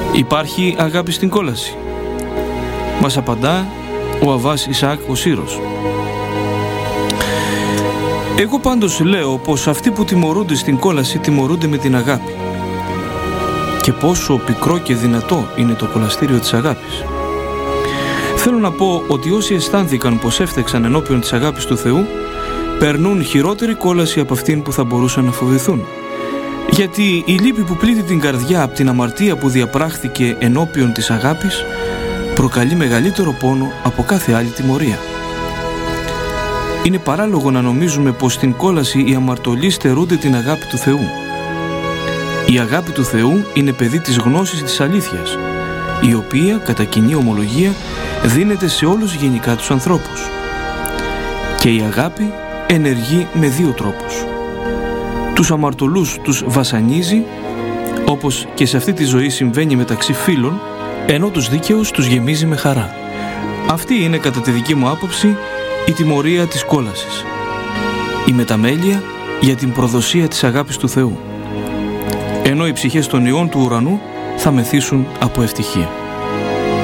Υπάρχει αγάπη στην κόλαση? Μας απαντά ο Αββάς Ισαάκ ο Σύρος. Εγώ πάντως λέω πως αυτοί που τιμωρούνται στην κόλαση τιμωρούνται με την αγάπη. Και πόσο πικρό και δυνατό είναι το κολαστήριο της αγάπης. Θέλω να πω ότι όσοι αισθάνθηκαν πως έφταξαν ενώπιον της αγάπης του Θεού, περνούν χειρότερη κόλαση από αυτήν που θα μπορούσαν να φοβηθούν. Γιατί η λύπη που πλήττει την καρδιά από την αμαρτία που διαπράχθηκε ενώπιον της αγάπης προκαλεί μεγαλύτερο πόνο από κάθε άλλη τιμωρία. Είναι παράλογο να νομίζουμε πως στην κόλαση οι αμαρτωλοί στερούνται την αγάπη του Θεού. Η αγάπη του Θεού είναι παιδί της γνώσης της αλήθειας, η οποία κατά κοινή ομολογία δίνεται σε όλους γενικά τους ανθρώπους. Και η αγάπη ενεργεί με δύο τρόπους. Τους αμαρτωλούς τους βασανίζει, όπως και σε αυτή τη ζωή συμβαίνει μεταξύ φίλων, ενώ τους δίκαιους τους γεμίζει με χαρά. Αυτή είναι κατά τη δική μου άποψη η τιμωρία της κόλασης. Η μεταμέλεια για την προδοσία της αγάπης του Θεού. Ενώ οι ψυχές των ιών του ουρανού θα μεθύσουν από ευτυχία.